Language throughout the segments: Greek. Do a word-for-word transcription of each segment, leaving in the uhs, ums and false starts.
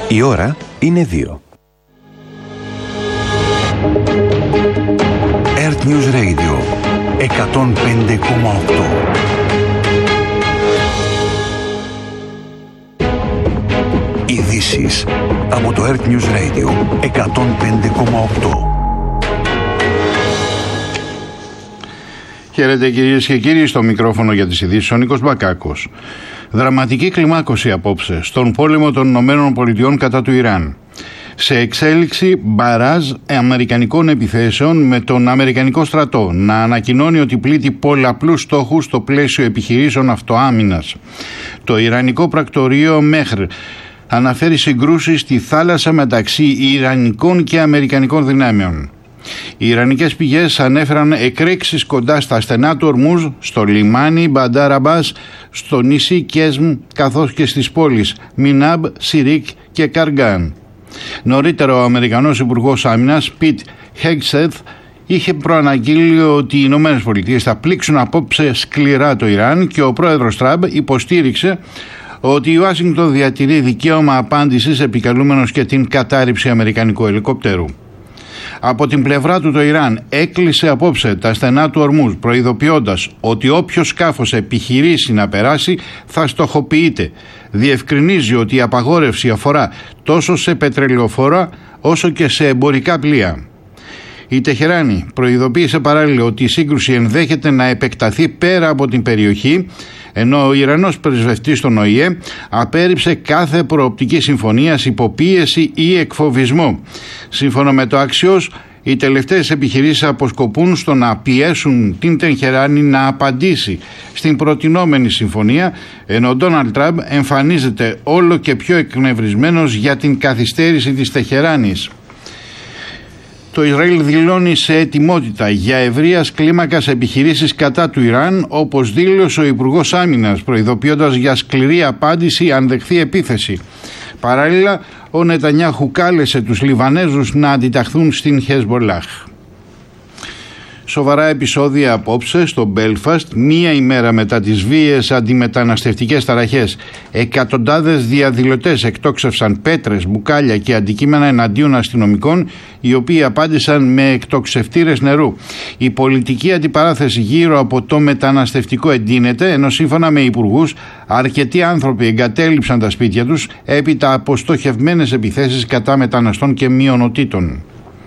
Η ώρα είναι δύο. Earth News Radio εκατόν πέντε κόμμα οκτώ. Ειδήσεις από το Earth News Radio εκατόν πέντε κόμμα οκτώ. Χαίρετε κυρίες και κύριοι, στο μικρόφωνο για τις ειδήσεις ο Νίκος Μπακάκος. Δραματική κλιμάκωση απόψε στον πόλεμο των Ηνωμένων Πολιτειών κατά του Ιράν. Σε εξέλιξη μπαράζ αμερικανικών επιθέσεων με τον Αμερικανικό στρατό να ανακοινώνει ότι πλήττει πολλαπλούς στόχους στο πλαίσιο επιχειρήσεων αυτοάμυνας. Το Ιρανικό πρακτορείο Μεχρ αναφέρει συγκρούσεις στη θάλασσα μεταξύ Ιρανικών και Αμερικανικών δυνάμεων. Οι Ιρανικές πηγές ανέφεραν εκρήξεις κοντά στα στενά του Ορμούζ, στο λιμάνι Μπαντάρ Αμπάς, στο νησί Κέσμ, καθώς και στις πόλεις Μινάμπ, Σιρίκ και Καργκάν. Νωρίτερα ο Αμερικανός Υπουργός Άμυνας Πιτ Χέγσεθ είχε προαναγγείλει ότι οι Ηνωμένες Πολιτείες θα πλήξουν απόψε σκληρά το Ιράν και ο πρόεδρος Τραμπ υποστήριξε ότι η Ουάσιγκτον διατηρεί δικαίωμα απάντησης επικαλούμενος και την κατάρριψη αμερικανικού ελικόπτερου. Από την πλευρά του το Ιράν έκλεισε απόψε τα στενά του Ορμούζ, προειδοποιώντας ότι όποιο σκάφος επιχειρήσει να περάσει θα στοχοποιείται. Διευκρινίζει ότι η απαγόρευση αφορά τόσο σε πετρελαιοφόρα όσο και σε εμπορικά πλοία. Η Τεχεράνη προειδοποίησε παράλληλα ότι η σύγκρουση ενδέχεται να επεκταθεί πέρα από την περιοχή, ενώ ο Ιρανός πρεσβευτής στον Ο Η Ε απέρριψε κάθε προοπτική συμφωνίας, υποπίεση ή εκφοβισμό. Σύμφωνα με το Axios, οι τελευταίες επιχειρήσεις αποσκοπούν στο να πιέσουν την Τεχεράνη να απαντήσει στην προτινόμενη συμφωνία, ενώ ο Ντόναλντ Τραμπ εμφανίζεται όλο και πιο εκνευρισμένος για την καθυστέρηση της Τεχεράνης. Το Ισραήλ δηλώνει σε ετοιμότητα για ευρείας κλίμακας επιχειρήσεις κατά του Ιράν, όπως δήλωσε ο Υπουργός Άμυνας, προειδοποιώντας για σκληρή απάντηση αν δεχθεί επίθεση. Παράλληλα, ο Νετανιάχου κάλεσε τους Λιβανέζους να αντιταχθούν στην Χεσμπολάχ. Σοβαρά επεισόδια απόψε στο Μπέλφαστ, μία ημέρα μετά τις βίαιες αντιμεταναστευτικές ταραχές. Εκατοντάδες διαδηλωτές εκτόξευσαν πέτρες, μπουκάλια και αντικείμενα εναντίον αστυνομικών, οι οποίοι απάντησαν με εκτοξευτήρες νερού. Η πολιτική αντιπαράθεση γύρω από το μεταναστευτικό εντείνεται, ενώ σύμφωνα με υπουργούς, αρκετοί άνθρωποι εγκατέλειψαν τα σπίτια τους έπειτα από στοχευμένες επιθέσεις κατά μεταναστών και μειονοτήτων.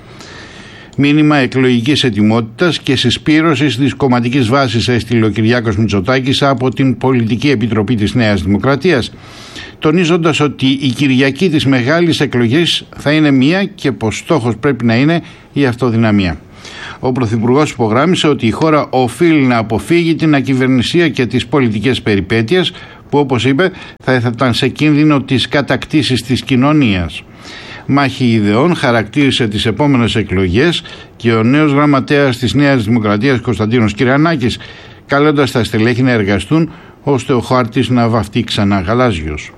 Μήνυμα εκλογικής ετοιμότητας και συσπήρωσης της κομματικής βάσης έστειλε ο Κυριάκος Μητσοτάκης από την Πολιτική Επιτροπή της Νέας Δημοκρατίας, τονίζοντας ότι η Κυριακή της μεγάλης εκλογής θα είναι μία και πως στόχος πρέπει να είναι η αυτοδυναμία. Ο Πρωθυπουργός υπογράμμισε ότι η χώρα οφείλει να αποφύγει την ακυβερνησία και τις πολιτικές περιπέτειες που, όπως είπε, θα έθεταν σε κίνδυνο τις κατακτήσεις της κοινωνίας. Μάχη ιδεών χαρακτήρισε τις επόμενες εκλογές και ο νέος γραμματέας της Νέας Δημοκρατίας Κωνσταντίνος Κυρανάκης, καλώντας τα στελέχη να εργαστούν ώστε ο χάρτης να βαφτεί ξανά γαλάζιος.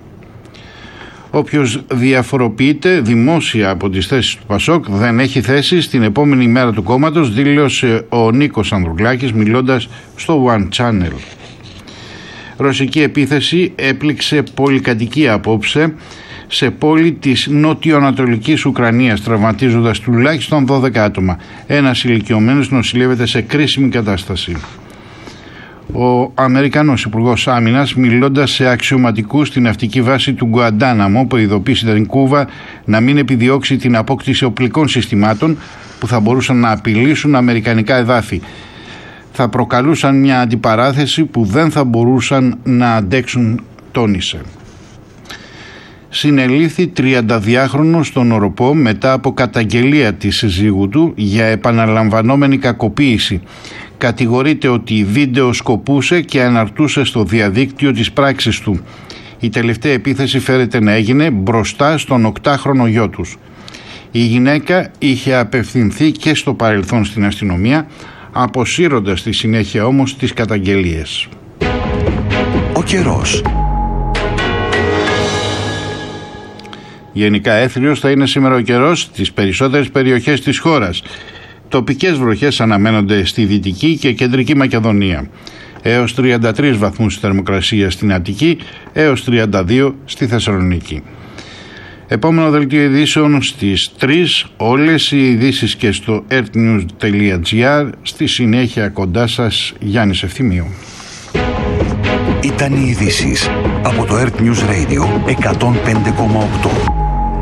Όποιος διαφοροποιείται δημόσια από τις θέσεις του Πασόκ δεν έχει θέση στην επόμενη μέρα του κόμματος, δήλωσε ο Νίκος Ανδρουλάκης μιλώντας στο One Channel. Ρωσική επίθεση έπληξε πολυκατοικία απόψε σε πόλη της νοτιοανατολικής Ουκρανίας, τραυματίζοντας τουλάχιστον δώδεκα άτομα. Ένας ηλικιωμένος νοσηλεύεται σε κρίσιμη κατάσταση. Ο Αμερικανός Υπουργός Άμυνας, μιλώντας σε αξιωματικούς στην ναυτική βάση του Γκουαντάναμο, προειδοποίησε την Κούβα να μην επιδιώξει την απόκτηση οπλικών συστημάτων που θα μπορούσαν να απειλήσουν αμερικανικά εδάφη. Θα προκαλούσαν μια αντιπαράθεση που δεν θα μπορούσαν να αντέξουν, τόνισε. Συνελήφθη τριανταδυάχρονος στον Οροπό μετά από καταγγελία της σύζυγου του για επαναλαμβανόμενη κακοποίηση. Κατηγορείται ότι βίντεο σκοπούσε και αναρτούσε στο διαδίκτυο τις πράξεις του. Η τελευταία επίθεση φέρεται να έγινε μπροστά στον οκτάχρονο γιο τους. Η γυναίκα είχε απευθυνθεί και στο παρελθόν στην αστυνομία, αποσύροντας στη συνέχεια όμως τις καταγγελίες. Ο καιρός. Γενικά έθριος θα είναι σήμερα ο καιρός στις περισσότερες περιοχές της χώρας. Τοπικές βροχές αναμένονται στη Δυτική και Κεντρική Μακεδονία. Έως τριάντα τρεις βαθμούς θερμοκρασία στην Αττική, έως τριάντα δύο στη Θεσσαλονίκη. Επόμενο δελτίο ειδήσεων στις τρεις, όλες οι ειδήσεις και στο earthnews τελεία gr. Στη συνέχεια κοντά σας Γιάννης Ευθυμίου. Ήταν οι ειδήσεις από το Earth News Radio εκατόν πέντε κόμμα οκτώ.